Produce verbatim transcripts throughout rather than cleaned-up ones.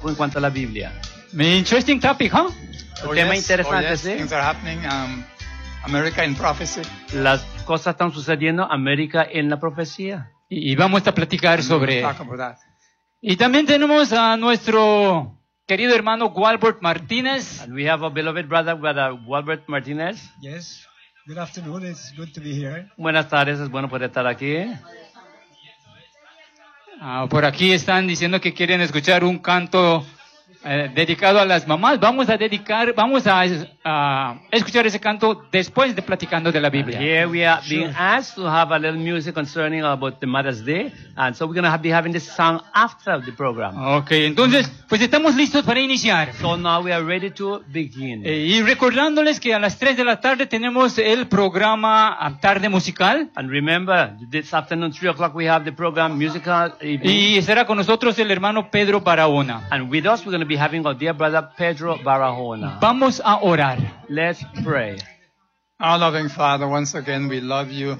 en cuanto a la Biblia. Interesting topic, huh? Un Oh, tema yes, interesante, oh, yes, ¿sí? things are happening. Um, America in prophecy. Las cosas están sucediendo en América en la profecía. Y, y vamos a platicar And we'll sobre... talk about that. Y también tenemos a nuestro querido hermano Walbert Martínez. And we have a beloved brother, brother Walbert Martinez. Yes. Good afternoon. It's good to be here. Buenas tardes, es bueno poder estar aquí. Ah, por aquí están diciendo que quieren escuchar un canto eh, dedicado a las mamás. Vamos a dedicar, vamos a, a escuchar ese canto después de platicando de la Biblia. Here we are being asked to have a little music concerning about the Mother's Day. And so we're going to be having this song after the program. Ok, entonces, pues estamos listos para iniciar. So now we are ready to begin. Eh, y recordándoles que a las tres de la tarde tenemos el programa ah, Tarde Musical. And remember, this afternoon, three o'clock, we have the program Musical Evening. Y estará con nosotros el hermano Pedro Barahona. And with us, we're going to be having our dear brother Pedro Barahona. Vamos a orar. Let's pray. Our loving Father, once again, we love you.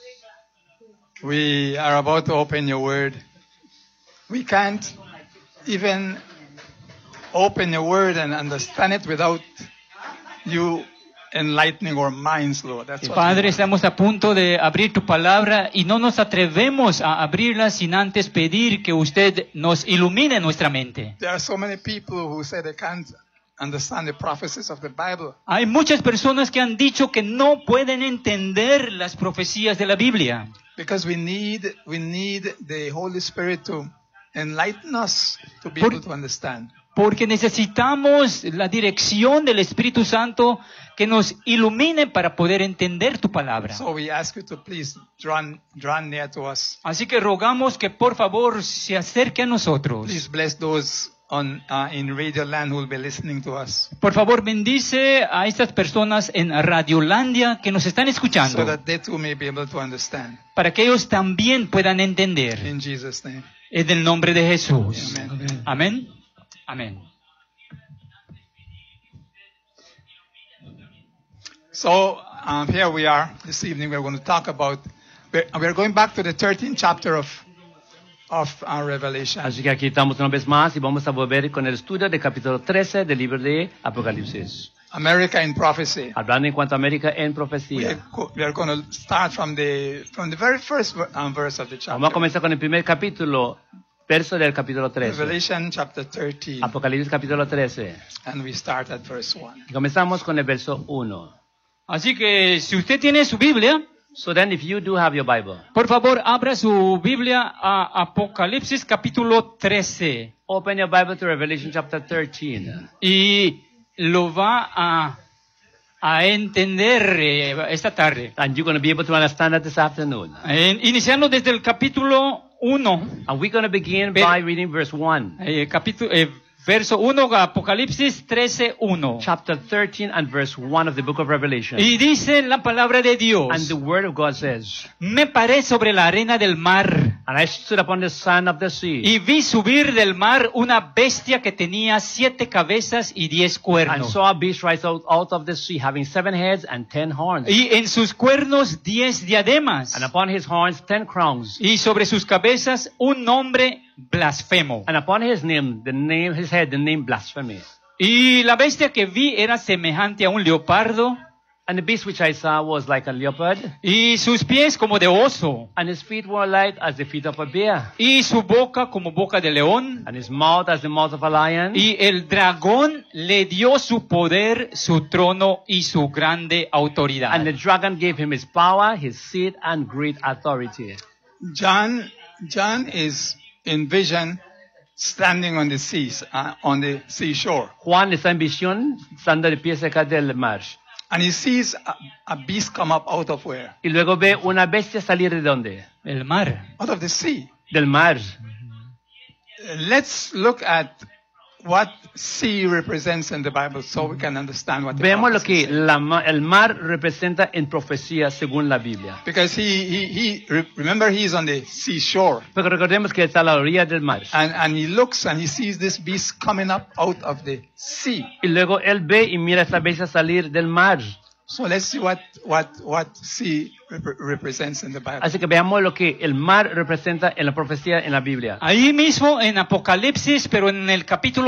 We are about to open your word. We can't even open your word and understand it without you enlightening our minds, Lord. That's what we Padre, want. estamos a punto de abrir tu palabra y no nos atrevemos a abrirla sin antes pedir que usted nos ilumine nuestra mente. There are so many people who say they can't understand the prophecies of the Bible. Hay muchas personas que han dicho que no pueden entender las profecías de la Biblia. Because we need we need the Holy Spirit to enlighten us to be Por- able to understand. Porque necesitamos la dirección del Espíritu Santo que nos ilumine para poder entender tu palabra. So we ask you to please draw, draw near to us. Así que rogamos que por favor se acerque a nosotros. Please bless those on uh, in Radio Land who will be listening to us, Por favor, bendice a estas personas en Radiolandia que nos están so escuchando, that they too may be able to understand. para que ellos también puedan entender. In Jesus' name. En el nombre de Jesús. Amen. Amén. Amén. So um, here we are this evening. We're going to talk about. We're, we're going back to the thirteenth chapter of of our Revelation. Así que aquí estamos una vez más y vamos a volver con el estudio del capítulo trece del libro de Apocalipsis. America in prophecy. Hablando en cuanto a América en We are, profecía. go- we are going to start from the from the very first ver- um, verse of the chapter. Vamos a comenzar con el primer capítulo, verso del capítulo trece. Revelation chapter thirteen, Apocalipsis capítulo trece. and we start at verse one. Y comenzamos con el verso uno. Así que si usted tiene su Biblia, So then if you do have your Bible, por favor abra su Biblia a Apocalipsis capítulo trece open your Bible to Revelation chapter thirteen. y lo va a, a entender eh, esta tarde. And you're going to be able to understand that this afternoon. Eh, iniciando desde el capítulo uno, And we're going to begin Ver- by reading verse one. eh, capítulo, eh, verso uno, Apocalipsis trece uno. Chapter thirteen and verse one of the book of Revelation. Y dice la palabra de Dios: And the word of God says, me paré sobre la arena del mar And I stood upon the sand of the sea, y vi subir del mar una bestia que tenía siete cabezas y diez and cuernos. saw a beast rise out, out of the sea, having seven heads and ten horns. Y en sus cuernos diez diademas. And upon his horns ten crowns. Y sobre sus cabezas un nombre blasfemo. And upon his name, the name, his head, the name blasphemy. Y la bestia que vi era semejante a un leopardo, And the beast which I saw was like a leopard, y sus pies como de oso, and his feet were light as the feet of a bear, y su boca como boca de león. and his mouth as the mouth of a lion. Y el dragón le dio su poder, su trono y su grande autoridad. And the dragon gave him his power, his seat, and great authority. John John is in vision, standing on the seas, uh, on the seashore, Juan está en visión, estando de pie cerca del mar. and he sees a, a beast come up out of where? Y luego ve una bestia salir de dónde? El mar. Out of the sea. Del mar. Uh, Let's look at what sea represents in the Bible, so we can understand what the Vemos lo prophecy que says. la ma- el mar representa en profecía según la Biblia. Because he, he, he re- remember he's on the seashore, Pero recordemos que está a la orilla del mar. and, and he looks and he sees this beast coming up out of the sea. Y luego él ve y mira esta bestia salir del mar. So let's see what, what, what sea rep- represents in the Bible. Así que veamos lo que el mar representa en la profecía en la Biblia. Ahí mismo en Apocalipsis, pero en el capítulo